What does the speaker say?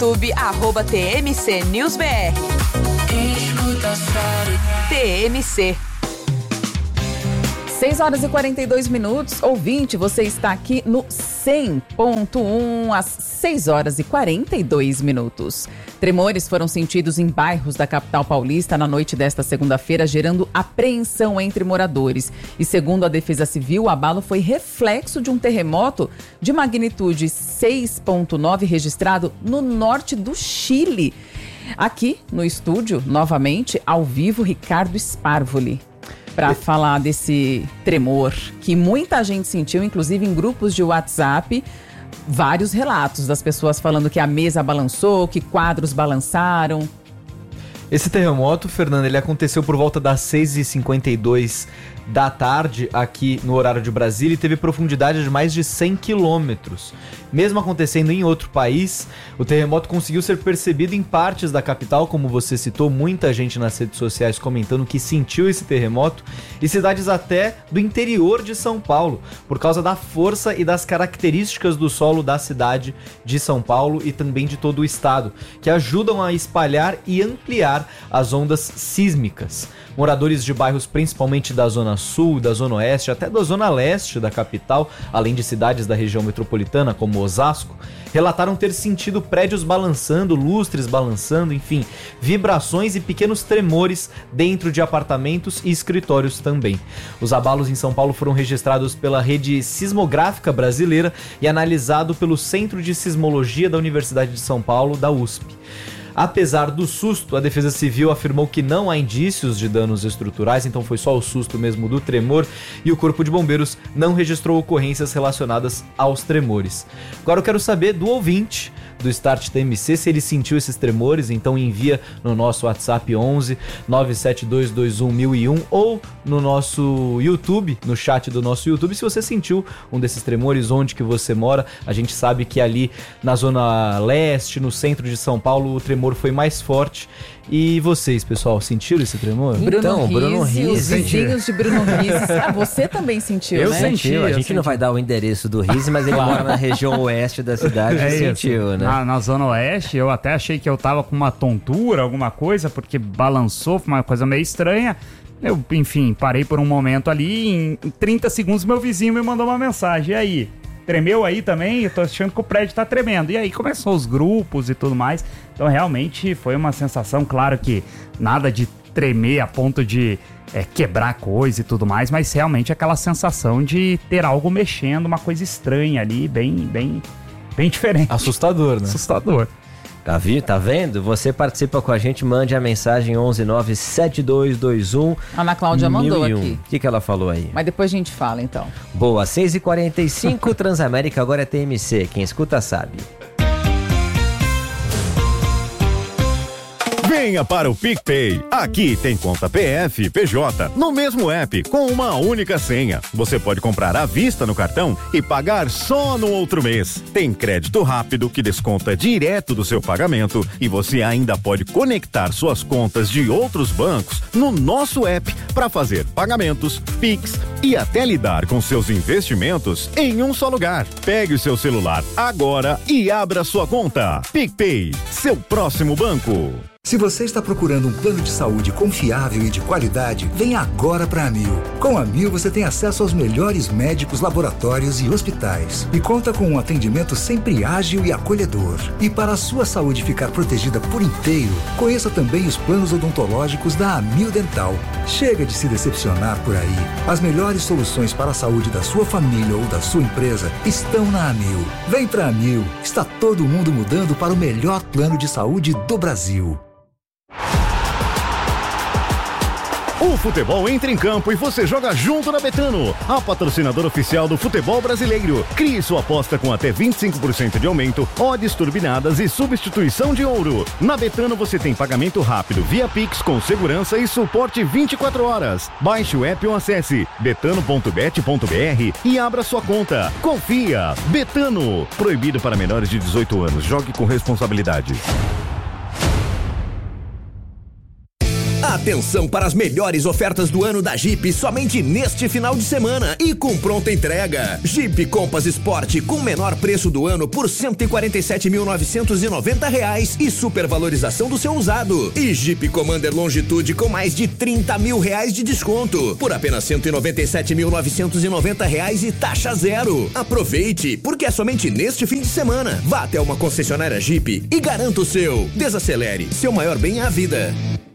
YouTube, @TMC News BR. TMC. 6h42. Ouvinte, você está aqui no 100.1 às 6h42. Tremores foram sentidos em bairros da capital paulista na noite desta segunda-feira, gerando apreensão entre moradores. E segundo a Defesa Civil, o abalo foi reflexo de um terremoto de magnitude 6.9 registrado no norte do Chile. Aqui no estúdio, novamente, ao vivo, Ricardo Sparvoli, para falar desse tremor que muita gente sentiu, inclusive em grupos de WhatsApp, vários relatos das pessoas falando que a mesa balançou, que quadros balançaram. Esse terremoto, Fernanda, ele aconteceu por volta das 6h52 da tarde aqui no horário de Brasília e teve profundidade de mais de 100 quilômetros. Mesmo acontecendo em outro país, o terremoto conseguiu ser percebido em partes da capital, como você citou, muita gente nas redes sociais comentando que sentiu esse terremoto, e cidades até do interior de São Paulo, por causa da força e das características do solo da cidade de São Paulo e também de todo o estado, que ajudam a espalhar e ampliar as ondas sísmicas. Moradores de bairros principalmente da Zona Sul, da Zona Oeste, até da Zona Leste da capital, além de cidades da região metropolitana, como Osasco, relataram ter sentido prédios balançando, lustres balançando, enfim, vibrações e pequenos tremores dentro de apartamentos e escritórios também. Os abalos em São Paulo foram registrados pela Rede Sismográfica Brasileira e analisado pelo Centro de Sismologia da Universidade de São Paulo, da USP. Apesar do susto, a Defesa Civil afirmou que não há indícios de danos estruturais, então foi só o susto mesmo do tremor, e o Corpo de Bombeiros não registrou ocorrências relacionadas aos tremores. Agora eu quero saber do ouvinte do Start TMC se ele sentiu esses tremores, então envia no nosso WhatsApp 11 97221 1001 ou no nosso YouTube, no chat do nosso YouTube, se você sentiu um desses tremores, onde que você mora. A gente sabe que ali na Zona Leste, no centro de São Paulo, o tremor foi mais forte. E vocês, pessoal, sentiram esse tremor? Bruno Rizzi, os vizinhos de Bruno Rizzi. Ah, você também sentiu, eu né? Senti. A gente não vai dar o endereço do Rizzi, mas ele mora na região oeste da cidade e sentiu, né? Na Zona Oeste, eu até achei que eu tava com uma tontura, alguma coisa, porque balançou, foi uma coisa meio estranha. Eu, enfim, parei por um momento ali, em 30 segundos meu vizinho me mandou uma mensagem. E aí? Tremeu aí também? Eu tô achando que o prédio tá tremendo. E aí começou os grupos e tudo mais. Então realmente foi uma sensação, claro que nada de tremer a ponto de quebrar coisa e tudo mais, mas realmente aquela sensação de ter algo mexendo, uma coisa estranha ali, bem diferente. Assustador, né? Assustador. Tá vendo? Você participa com a gente, mande a mensagem 1197221. A Ana Cláudia mandou aqui. O que ela falou aí? Mas depois a gente fala, então. Boa, 6h45, Transamérica agora é TMC. Quem escuta sabe. Venha para o PicPay. Aqui tem conta PF, PJ, no mesmo app, com uma única senha. Você pode comprar à vista no cartão e pagar só no outro mês. Tem crédito rápido que desconta direto do seu pagamento e você ainda pode conectar suas contas de outros bancos no nosso app para fazer pagamentos, Pix e até lidar com seus investimentos em um só lugar. Pegue o seu celular agora e abra sua conta. PicPay, seu próximo banco. Se você está procurando um plano de saúde confiável e de qualidade, venha agora para a Amil. Com a Amil você tem acesso aos melhores médicos, laboratórios e hospitais. E conta com um atendimento sempre ágil e acolhedor. E para a sua saúde ficar protegida por inteiro, conheça também os planos odontológicos da Amil Dental. Chega de se decepcionar por aí. As melhores soluções para a saúde da sua família ou da sua empresa estão na Amil. Vem para a Amil. Está todo mundo mudando para o melhor plano de saúde do Brasil. O futebol entra em campo e você joga junto na Betano, a patrocinadora oficial do futebol brasileiro. Crie sua aposta com até 25% de aumento, odds turbinadas e substituição de ouro. Na Betano você tem pagamento rápido via Pix com segurança e suporte 24 horas. Baixe o app ou acesse betano.bet.br e abra sua conta. Confia! Betano. Proibido para menores de 18 anos. Jogue com responsabilidade. A Atenção para as melhores ofertas do ano da Jeep somente neste final de semana e com pronta entrega. Jeep Compass Sport com menor preço do ano por R$ 147.990 e supervalorização do seu usado. E Jeep Commander Longitude com mais de R$30 mil de desconto por apenas R$ 197.990 e taxa zero. Aproveite, porque é somente neste fim de semana. Vá até uma concessionária Jeep e garanta o seu. Desacelere, seu maior bem é a vida.